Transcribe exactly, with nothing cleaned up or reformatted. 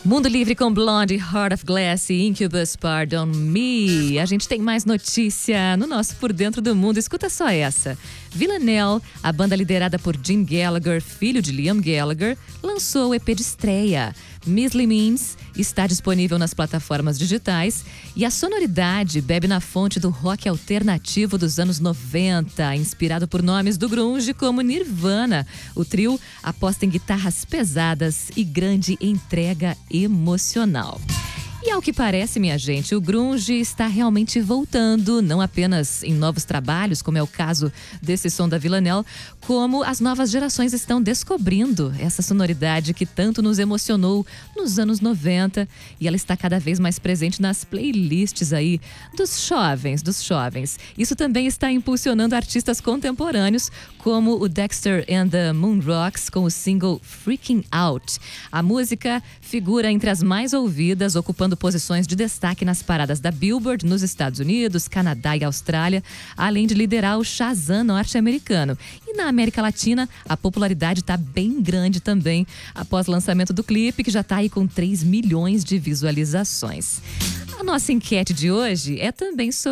Mundo Livre com Blonde, Heart of Glass e Incubus, Pardon Me. A gente tem mais notícia no nosso Por Dentro do Mundo. Escuta só essa. Villanelle, a banda liderada por Jim Gallagher, filho de Liam Gallagher, lançou o E P de estreia. Measly Means está disponível nas plataformas digitais e a sonoridade bebe na fonte do rock alternativo dos anos noventa, inspirado por nomes do grunge como Nirvana. O trio aposta em guitarras pesadas e grande entrega emocional. E ao que parece, minha gente, o grunge está realmente voltando, não apenas em novos trabalhos, como é o caso desse som da Villanelle, como as novas gerações estão descobrindo essa sonoridade que tanto nos emocionou nos anos noventa, e ela está cada vez mais presente nas playlists aí dos jovens, dos jovens. Isso também está impulsionando artistas contemporâneos, como o Dexter and the Moonrocks com o single Freaking Out. A música figura entre as mais ouvidas, ocupando posições de destaque nas paradas da Billboard nos Estados Unidos, Canadá e Austrália, além de liderar o Shazam norte-americano. E na América Latina, a popularidade está bem grande também, após o lançamento do clipe, que já está aí com três milhões de visualizações. A nossa enquete de hoje é também sobre